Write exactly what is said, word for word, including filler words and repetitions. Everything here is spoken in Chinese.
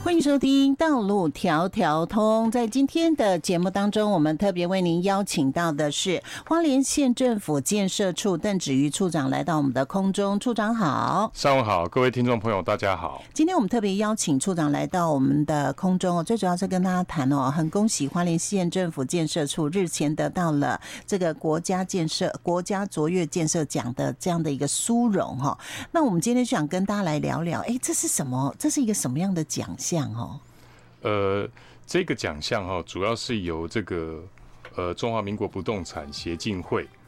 欢迎收听道路条条通。在今天的节目当中，我们特别为您邀请到的是花莲县政府建设处邓芷瑜处长来到我们的空中。处长好。 上午好，各位听众朋友大家好。 今天我们特别邀请处长来到我们的空中，最主要是跟大家谈哦，很恭喜花莲县政府建设处日前得到了这个国家建设国家卓越建设奖的这样的一个殊荣哈。那我们今天就想跟大家来聊聊，哎，这是什么？这是一个什么样的奖项？ 呃，这个奖项哈，主要是由这个呃中华民国不动产协进会